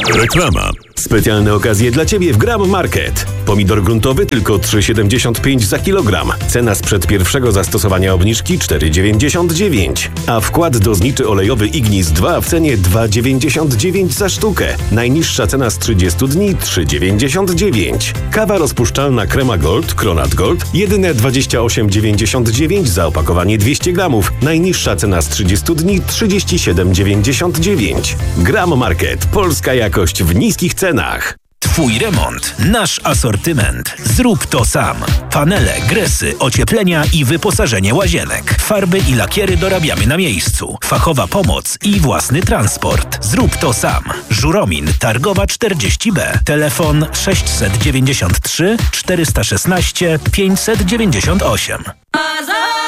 Reklama. Specjalne okazje dla Ciebie w Gram Market. Pomidor gruntowy tylko 3,75 za kilogram. Cena sprzed pierwszego zastosowania obniżki 4,99. A wkład do zniczy olejowy Ignis 2 w cenie 2,99 za sztukę. Najniższa cena z 30 dni 3,99. Kawa rozpuszczalna Crema Gold, Kronat Gold, jedyne 28,99 za opakowanie 200 gramów. Najniższa cena z 30 dni 37,99. Gram Market. Polska jakość w niskich cenach. Twój remont, nasz asortyment. Zrób to sam. Panele, gresy, ocieplenia i wyposażenie łazienek. Farby i lakiery dorabiamy na miejscu. Fachowa pomoc i własny transport. Zrób to sam. Żuromin, Targowa 40B. Telefon 693 416 598.